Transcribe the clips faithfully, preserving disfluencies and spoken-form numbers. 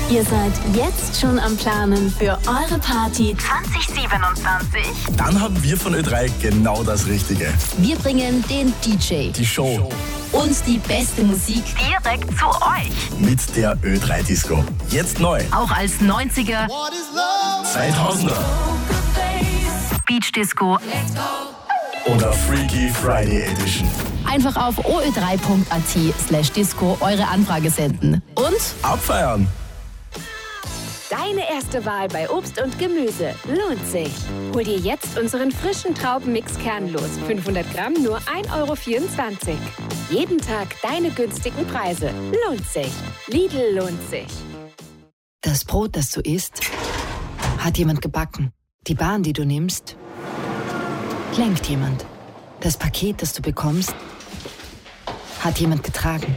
Ihr seid jetzt schon am Planen für eure Party zwanzig siebenundzwanzig? Dann haben wir von Ö drei genau das Richtige. Wir bringen den D J, die Show und die beste Musik direkt zu euch. Mit der Ö drei Disco. Jetzt neu. Auch als neunziger, zweitausender Beach Disco oder Freaky Friday Edition. Einfach auf o ö drei punkt a t slash disco eure Anfrage senden. Und abfeiern. Deine erste Wahl bei Obst und Gemüse lohnt sich. Hol dir jetzt unseren frischen Traubenmix kernlos. fünfhundert Gramm nur ein Euro vierundzwanzig. Jeden Tag deine günstigen Preise. Lohnt sich. Lidl lohnt sich. Das Brot, das du isst, hat jemand gebacken. Die Bahn, die du nimmst, lenkt jemand. Das Paket, das du bekommst, hat jemand getragen.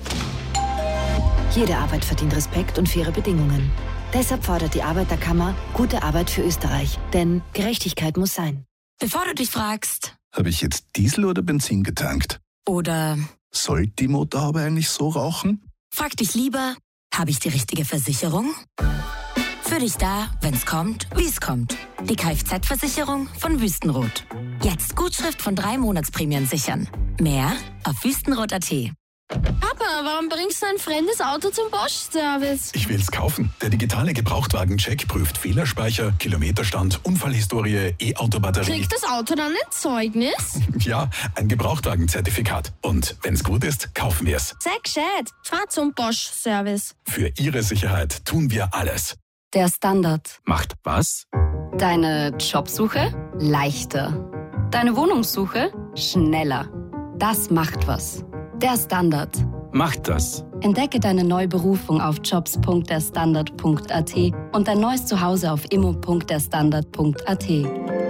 Jede Arbeit verdient Respekt und faire Bedingungen. Deshalb fordert die Arbeiterkammer gute Arbeit für Österreich. Denn Gerechtigkeit muss sein. Bevor du dich fragst, Habe ich jetzt Diesel oder Benzin getankt? oder Sollte die Motorhaube eigentlich so rauchen? frag dich lieber, habe ich die richtige Versicherung? Für dich da, wenn's kommt, wie's kommt. Die Kfz-Versicherung von Wüstenrot. Jetzt Gutschrift von drei Monatsprämien sichern. Mehr auf wüstenrot punkt a t. Papa, warum bringst du ein fremdes Auto zum Bosch-Service? Ich will's kaufen. Der digitale Gebrauchtwagen-Check prüft Fehlerspeicher, Kilometerstand, Unfallhistorie, E-Auto-Batterie. Kriegt das Auto dann ein Zeugnis? Ja, ein Gebrauchtwagen-Zertifikat. Und wenn's gut ist, kaufen wir's. Sei gescheit, fahr zum Bosch-Service. Für Ihre Sicherheit tun wir alles. Der Standard. Macht was? Deine Jobsuche leichter. Deine Wohnungssuche schneller. Das macht was. Der Standard. Macht das. Entdecke deine neue Berufung auf jobs punkt der standard punkt a t und dein neues Zuhause auf immo punkt der standard punkt a t.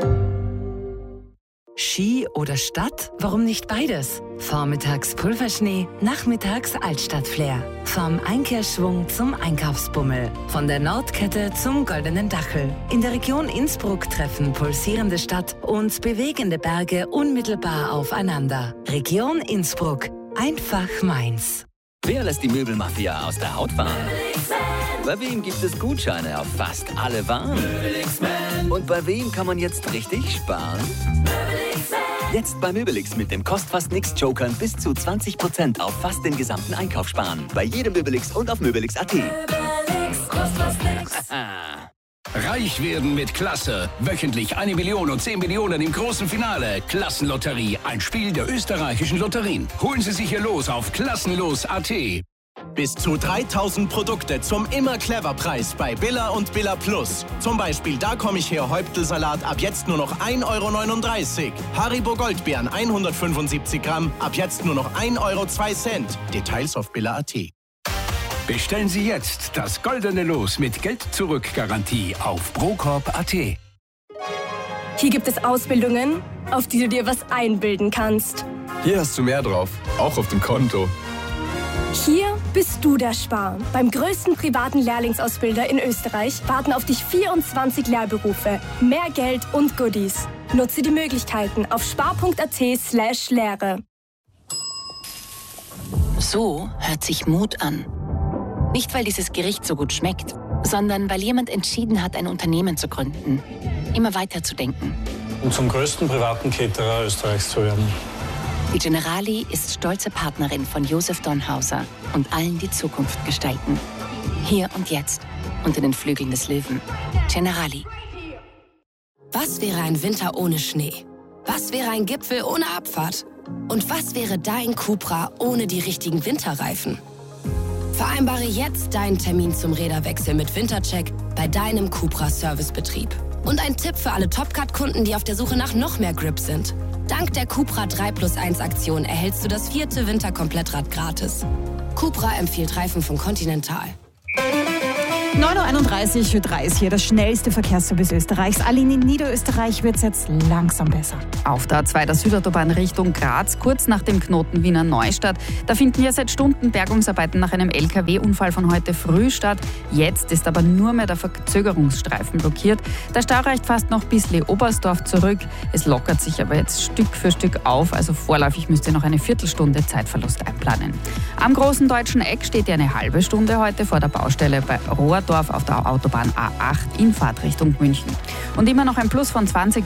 Ski oder Stadt? Warum nicht beides? Vormittags Pulverschnee, nachmittags Altstadtflair. Vom Einkehrschwung zum Einkaufsbummel. Von der Nordkette zum Goldenen Dachel. In der Region Innsbruck treffen pulsierende Stadt und bewegende Berge unmittelbar aufeinander. Region Innsbruck. Einfach meins. Wer lässt die Möbelmafia aus der Haut fahren? Bei wem gibt es Gutscheine auf fast alle Waren? Und bei wem kann man jetzt richtig sparen? Jetzt bei Möbelix mit dem Kost-Fast-Nix-Jokern bis zu zwanzig Prozent auf fast den gesamten Einkauf sparen. Bei jedem Möbelix und auf möbelix punkt a t. Möbelix, Kost, fast nix. Reich werden mit Klasse. Wöchentlich eine Million und zehn Millionen im großen Finale. Klassenlotterie, ein Spiel der österreichischen Lotterien. Holen Sie sich hier los auf klassenlos punkt a t. Bis zu dreitausend Produkte zum Immer-Clever-Preis bei Billa und Billa Plus. Zum Beispiel Da komm ich her Häuptelsalat ab jetzt nur noch ein Euro neununddreißig. Haribo Goldbeeren hundertfünfundsiebzig Gramm ab jetzt nur noch ein Euro zwei Cent. Details auf billa punkt a t. Bestellen Sie jetzt das goldene Los mit Geld-Zurück-Garantie auf procorp punkt a t. Hier gibt es Ausbildungen, auf die du dir was einbilden kannst. Hier hast du mehr drauf, auch auf dem Konto. Hier bist du der Spar. Beim größten privaten Lehrlingsausbilder in Österreich warten auf dich vierundzwanzig Lehrberufe, mehr Geld und Goodies. Nutze die Möglichkeiten auf spar punkt a t slash Lehre. So hört sich Mut an. Nicht, weil dieses Gericht so gut schmeckt, sondern weil jemand entschieden hat, ein Unternehmen zu gründen. Immer weiter zu denken. Und zum größten privaten Caterer Österreichs zu werden. Die Generali ist stolze Partnerin von Josef Donhauser und allen, die Zukunft gestalten. Hier und jetzt, unter den Flügeln des Löwen. Generali. Was wäre ein Winter ohne Schnee? Was wäre ein Gipfel ohne Abfahrt? Und was wäre dein Cupra ohne die richtigen Winterreifen? Vereinbare jetzt deinen Termin zum Räderwechsel mit Wintercheck bei deinem Cupra-Servicebetrieb. Und ein Tipp für alle Topcat-Kunden, die auf der Suche nach noch mehr Grip sind. Dank der Cupra drei plus eins Aktion erhältst du das vierte Winterkomplettrad gratis. Cupra empfiehlt Reifen von Continental. neun Uhr einunddreißig, Ö drei ist hier das schnellste Verkehrsservice Österreichs. Allein in Niederösterreich wird es jetzt langsam besser. Auf der A zwei der Südautobahn Richtung Graz, kurz nach dem Knoten Wiener Neustadt. Da finden ja seit Stunden Bergungsarbeiten nach einem L K W-Unfall von heute früh statt. Jetzt ist aber nur mehr der Verzögerungsstreifen blockiert. Der Stau reicht fast noch bis Lee-Oberstdorf zurück. Es lockert sich aber jetzt Stück für Stück auf. Also vorläufig müsst ihr noch eine Viertelstunde Zeitverlust einplanen. Am großen deutschen Eck steht ihr eine halbe Stunde heute vor der Baustelle bei Rohrdorf auf der Autobahn A acht in Fahrtrichtung München. Und immer noch ein Plus von zwanzig